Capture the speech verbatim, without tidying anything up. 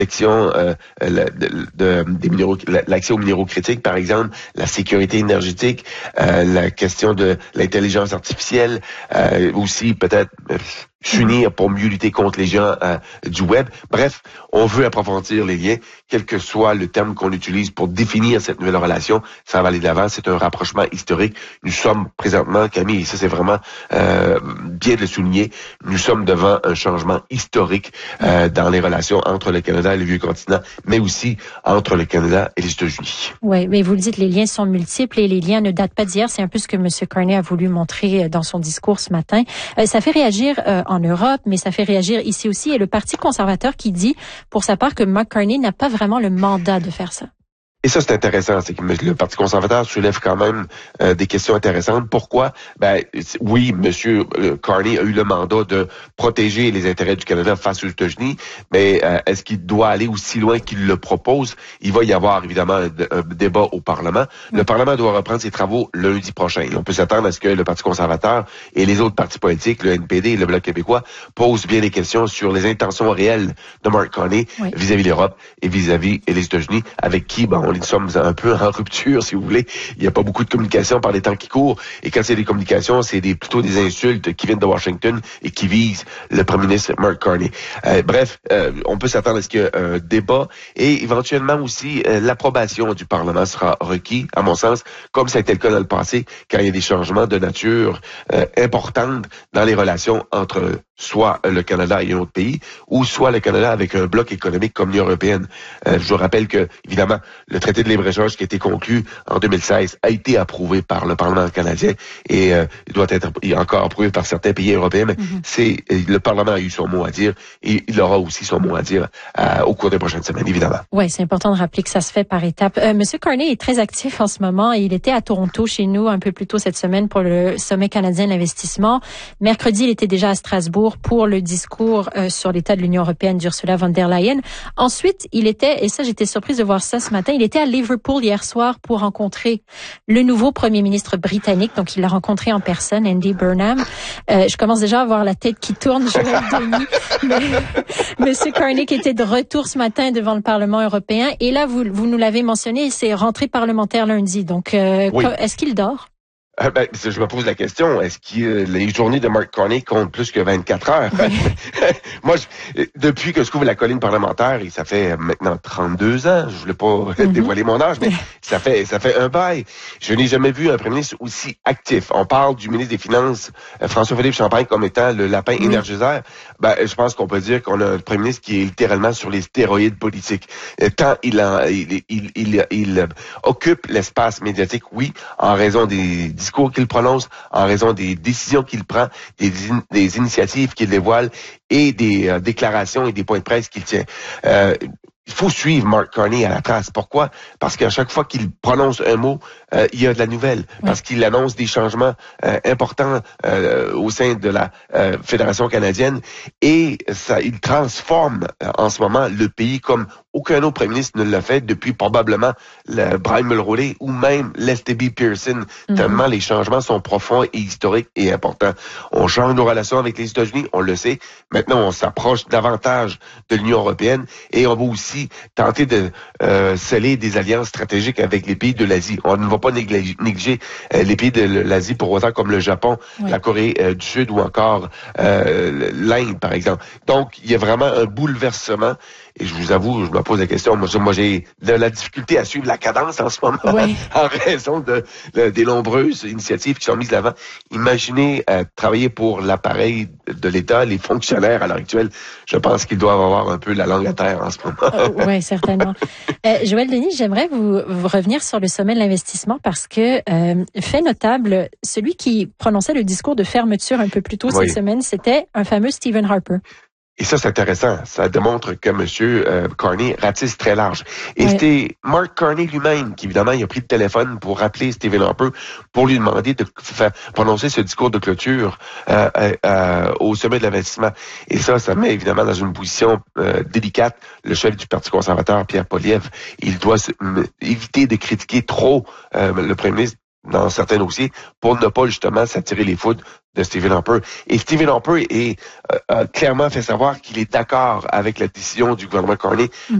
protection euh, la, de, de, des minéraux, l'accès aux minéraux critiques, par exemple, la sécurité énergétique, euh, la question de l'intelligence artificielle, euh, aussi peut-être euh, s'unir pour mieux lutter contre les géants euh, du web. Bref, on veut approfondir les liens, quel que soit le terme qu'on utilise pour définir cette nouvelle relation. Ça va aller de l'avant, c'est un rapprochement historique. Nous sommes présentement, Camille, et ça c'est vraiment euh, bien de le souligner, nous sommes devant un changement historique euh, dans les relations entre le Canada et le vieux continent, mais aussi entre le Canada et les États-Unis. Oui, mais vous le dites, les liens sont multiples et les liens ne datent pas d'hier. C'est un peu ce que M. Carney a voulu montrer dans son discours ce matin. Euh, ça fait réagir euh, en Europe, mais ça fait réagir ici aussi. Et le Parti conservateur qui dit, pour sa part, que Mark Carney n'a pas vraiment le mandat de faire ça. Et ça, c'est intéressant, c'est que le Parti conservateur soulève quand même euh, des questions intéressantes. Pourquoi? Ben, oui, M. Carney a eu le mandat de protéger les intérêts du Canada face aux États-Unis, mais euh, est-ce qu'il doit aller aussi loin qu'il le propose? Il va y avoir évidemment un, un débat au Parlement. Le mmh. Parlement doit reprendre ses travaux lundi prochain. On peut s'attendre à ce que le Parti conservateur et les autres partis politiques, le N P D et le Bloc québécois, posent bien des questions sur les intentions réelles de Mark Carney oui. vis-à-vis l'Europe et vis-à-vis les États-Unis, avec qui, bon, nous sommes un peu en rupture, si vous voulez. Il n'y a pas beaucoup de communication par les temps qui courent. Et quand c'est des communications, c'est des, plutôt des insultes qui viennent de Washington et qui visent le premier ministre Mark Carney. Euh, bref, euh, on peut s'attendre à ce qu'il y ait un débat et éventuellement aussi euh, l'approbation du Parlement sera requis, à mon sens, comme ça a été le cas dans le passé, quand il y a des changements de nature euh, importantes dans les relations entre soit le Canada et un autre pays, ou soit le Canada avec un bloc économique comme l'Union européenne. Euh, je vous rappelle que, évidemment, le traité de libre-échange qui a été conclu en deux mille seize a été approuvé par le Parlement canadien et euh, il doit être encore approuvé par certains pays européens, mais mm-hmm. c'est le Parlement a eu son mot à dire et il aura aussi son mot à dire euh, au cours des prochaines semaines, évidemment. Oui, c'est important de rappeler que ça se fait par étapes. Euh, Monsieur Carney est très actif en ce moment. Il était à Toronto, chez nous, un peu plus tôt cette semaine pour le Sommet canadien de l'investissement. Mercredi, il était déjà à Strasbourg pour le discours euh, sur l'état de l'Union européenne d'Ursula von der Leyen. Ensuite, il était, et ça j'étais surprise de voir ça ce matin, il était à Liverpool hier soir pour rencontrer le nouveau premier ministre britannique. Donc, il l'a rencontré en personne, Andy Burnham. Euh, je commence déjà à avoir la tête qui tourne, Joël Denis. Mais, Monsieur Carney qui était de retour ce matin devant le Parlement européen. Et là, vous, vous nous l'avez mentionné, c'est rentrée parlementaire lundi. Donc, euh, oui. Est-ce qu'il dort? Euh, ben, je me pose la question, est-ce que euh, les journées de Mark Carney comptent plus que vingt-quatre heures? Oui. Moi, je, depuis que je couvre la colline parlementaire, et ça fait maintenant trente-deux ans, je voulais pas mm-hmm. dévoiler mon âge, mais ça fait ça fait un bail. Je n'ai jamais vu un premier ministre aussi actif. On parle du ministre des Finances, euh, François-Philippe Champagne, comme étant le lapin oui. énergiseur. Ben, je pense qu'on peut dire qu'on a un premier ministre qui est littéralement sur les stéroïdes politiques. Tant il, en, il, il, il, il, il occupe l'espace médiatique, oui, en raison des discours qu'il prononce, en raison des décisions qu'il prend, des, des initiatives qu'il dévoile et des euh, déclarations et des points de presse qu'il tient. Euh, Il faut suivre Mark Carney à la trace. Pourquoi? Parce qu'à chaque fois qu'il prononce un mot, euh, il y a de la nouvelle. Oui. Parce qu'il annonce des changements euh, importants euh, au sein de la euh, Fédération canadienne et ça, il transforme euh, en ce moment le pays comme aucun autre premier ministre ne l'a fait depuis probablement le Brian Mulroney ou même Lester B. Pearson. Mm-hmm. Tellement les changements sont profonds et historiques et importants. On change nos relations avec les États-Unis, on le sait. Maintenant, on s'approche davantage de l'Union européenne et on va aussi tenter de euh, sceller des alliances stratégiques avec les pays de l'Asie. On ne va pas négliger, négliger euh, les pays de l'Asie pour autant comme le Japon, oui. la Corée euh, du Sud ou encore euh, l'Inde, par exemple. Donc, il y a vraiment un bouleversement. Et je vous avoue, je me pose la question, moi, moi j'ai de la difficulté à suivre la cadence en ce moment, oui. en raison de, de, des nombreuses initiatives qui sont mises de l'avant. Imaginez euh, travailler pour l'appareil de l'État, les fonctionnaires à l'heure actuelle, je pense qu'ils doivent avoir un peu la langue à terre en ce moment. euh, oui, certainement. Euh, Joël Denis, j'aimerais vous, vous revenir sur le sommet de l'investissement parce que, euh, fait notable, celui qui prononçait le discours de fermeture un peu plus tôt oui. cette semaine, c'était un fameux Stephen Harper. Et ça, c'est intéressant. Ça démontre que M. Euh, Carney ratisse très large. Et ouais. c'était Mark Carney lui-même qui, évidemment, il a pris le téléphone pour rappeler Stephen Harper pour lui demander de faire prononcer ce discours de clôture euh, euh, au sommet de l'investissement. Et ça, ça met évidemment dans une position euh, délicate le chef du Parti conservateur, Pierre Poilievre. Il doit se, m- éviter de critiquer trop euh, le premier ministre dans certains dossiers pour ne pas justement s'attirer les foudres de Stephen Harper. Et Stephen Harper est, euh, a clairement fait savoir qu'il est d'accord avec la décision du gouvernement Carney